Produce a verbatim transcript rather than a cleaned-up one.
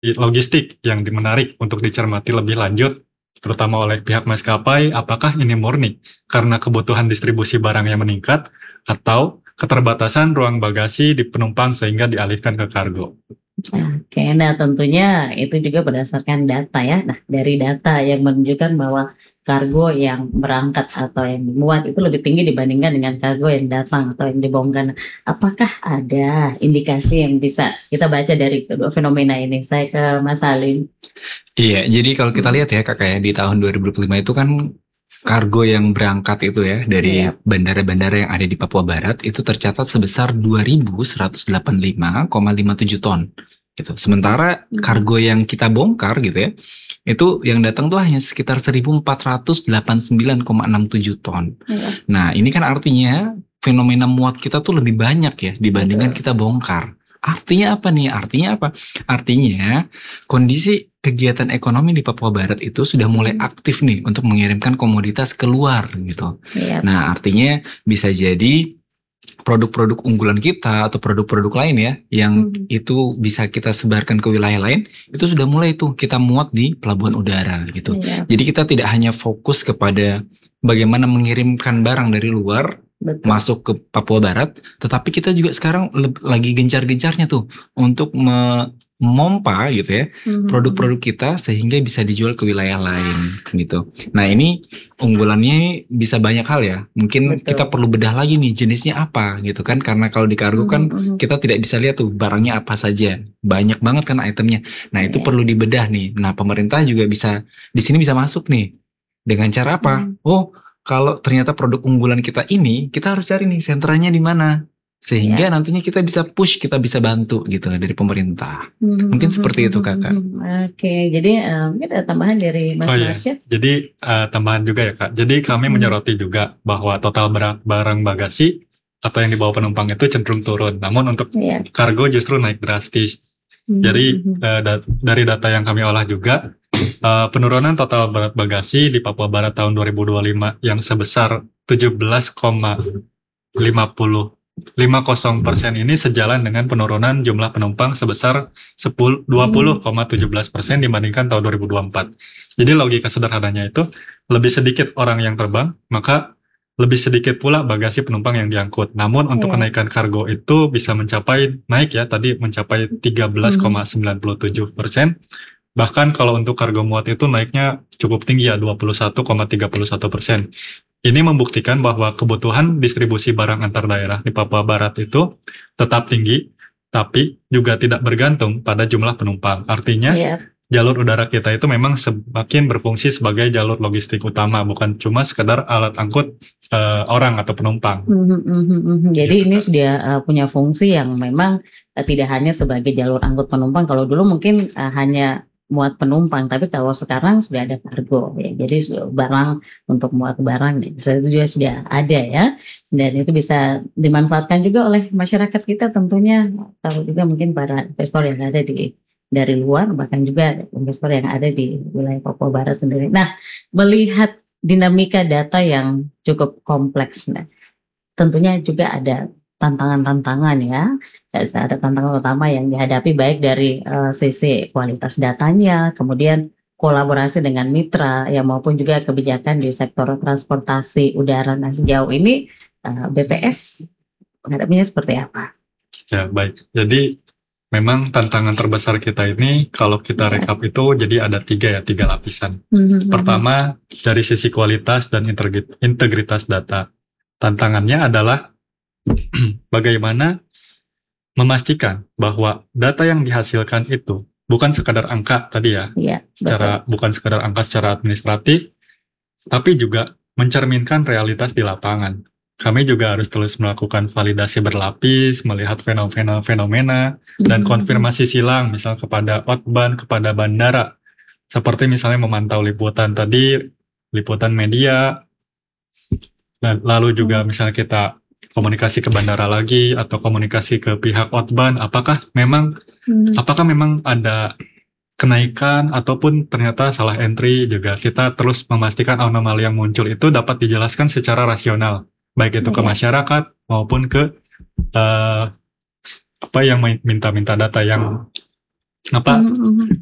logistik yang menarik untuk dicermati lebih lanjut, terutama oleh pihak maskapai, apakah ini murni karena kebutuhan distribusi barang yang meningkat atau keterbatasan ruang bagasi di penumpang sehingga dialihkan ke kargo. Oke, nah tentunya itu juga berdasarkan data ya. Nah, dari data yang menunjukkan bahwa kargo yang berangkat atau yang dimuat itu lebih tinggi dibandingkan dengan kargo yang datang atau yang dibongkar. Nah, apakah ada indikasi yang bisa kita baca dari kedua fenomena ini? Saya ke Mas Salim. Iya, jadi kalau kita Hmm. lihat ya Kak, ya di tahun dua ribu dua puluh lima itu kan kargo yang berangkat itu ya dari Iya. bandara-bandara yang ada di Papua Barat itu tercatat sebesar dua ribu seratus delapan puluh lima koma lima tujuh ton gitu. Sementara Hmm. kargo yang kita bongkar gitu ya, itu yang datang tuh hanya sekitar seribu empat ratus delapan puluh sembilan koma enam tujuh ton. Iya. Nah, ini kan artinya fenomena muat kita tuh lebih banyak ya dibandingkan Betul. kita bongkar. Artinya apa nih? Artinya apa? Artinya kondisi kegiatan ekonomi di Papua Barat itu sudah mulai aktif nih untuk mengirimkan komoditas keluar gitu. Iya. Nah, artinya bisa jadi produk-produk unggulan kita atau produk-produk lain ya yang Hmm. itu bisa kita sebarkan ke wilayah lain, itu sudah mulai tuh kita muat di pelabuhan udara gitu. Iya. Jadi kita tidak hanya fokus kepada bagaimana mengirimkan barang dari luar Betul. masuk ke Papua Barat, tetapi kita juga sekarang le- lagi gencar-gencarnya tuh untuk me- memompa gitu ya Hmm. produk-produk kita sehingga bisa dijual ke wilayah lain gitu. Nah, ini unggulannya bisa banyak hal ya. Mungkin Betul. kita perlu bedah lagi nih jenisnya apa gitu kan, karena kalau di kargo kan Hmm. kita tidak bisa lihat tuh barangnya apa saja. Banyak banget kan itemnya. Nah, itu Iya. perlu dibedah nih. Nah, pemerintah juga bisa di sini bisa masuk nih. Dengan cara apa? Hmm. Oh, kalau ternyata produk unggulan kita ini, kita harus cari nih sentranya di mana. Sehingga Iya. nantinya kita bisa push, kita bisa bantu gitu dari pemerintah. Hmm. Mungkin seperti itu Kakak. Oke, jadi um, mungkin ada tambahan dari Mas Oh iya, Marsya. jadi uh, tambahan juga ya Kak. Jadi kami Hmm. menyoroti juga bahwa total barang, barang bagasi atau yang dibawa penumpang itu cenderung turun. Namun untuk Iya. kargo justru naik drastis. Hmm. Jadi uh, da- dari data yang kami olah juga, uh, penurunan total ba- bagasi di Papua Barat tahun dua ribu dua puluh lima yang sebesar tujuh belas koma lima puluh persen ini sejalan dengan penurunan jumlah penumpang sebesar sepuluh dua puluh koma tujuh belas persen dibandingkan tahun dua ribu dua puluh empat. Jadi logika sederhananya itu lebih sedikit orang yang terbang, maka lebih sedikit pula bagasi penumpang yang diangkut. Namun untuk Iya. kenaikan kargo itu bisa mencapai naik ya tadi mencapai tiga belas koma sembilan tujuh persen. Bahkan kalau untuk kargo muat itu naiknya cukup tinggi ya dua puluh satu koma tiga satu persen. Ini membuktikan bahwa kebutuhan distribusi barang antar daerah di Papua Barat itu tetap tinggi, tapi juga tidak bergantung pada jumlah penumpang. Artinya, Iya. jalur udara kita itu memang semakin berfungsi sebagai jalur logistik utama, bukan cuma sekedar alat angkut uh, orang atau penumpang. Mhm, mhm, mhm. Jadi Gitu, ini Kak. sudah uh, punya fungsi yang memang uh, tidak hanya sebagai jalur angkut penumpang. Kalau dulu mungkin uh, hanya muat penumpang, tapi kalau sekarang sudah ada kargo ya. Jadi su- barang untuk muat barang itu juga sudah ada ya. Dan itu bisa dimanfaatkan juga oleh masyarakat kita tentunya, atau juga mungkin para investor yang ada di dari luar, bahkan juga investor yang ada di wilayah Papua Barat sendiri. Nah, melihat dinamika data yang cukup kompleks, nah, tentunya juga ada tantangan-tantangan ya. Ada tantangan utama yang dihadapi baik dari uh, sisi kualitas datanya, kemudian kolaborasi dengan mitra ya maupun juga kebijakan di sektor transportasi udara. Nah, sejauh ini uh, B P S menghadapinya seperti apa? Ya, baik. Jadi, memang tantangan terbesar kita ini, kalau kita Ya. rekap itu, jadi ada tiga ya, tiga lapisan. Mhm. Pertama, dari sisi kualitas dan integri- integritas data. Tantangannya adalah bagaimana memastikan bahwa data yang dihasilkan itu bukan sekadar angka tadi ya, Iya, secara bukan sekadar angka secara administratif, tapi juga mencerminkan realitas di lapangan. Kami juga harus terus melakukan validasi berlapis, melihat fenomena-fenomena, dan konfirmasi silang, misal kepada outbound, kepada bandara. Seperti misalnya memantau liputan tadi, liputan media, dan lalu juga misalnya kita komunikasi ke bandara lagi, atau komunikasi ke pihak outbound, apakah memang Mhm. apakah memang ada kenaikan ataupun ternyata salah entry. Juga kita terus memastikan anomali yang muncul itu dapat dijelaskan secara rasional, baik itu ke Iya. masyarakat maupun ke uh, apa yang minta-minta data yang Kenapa Mhm, mhm.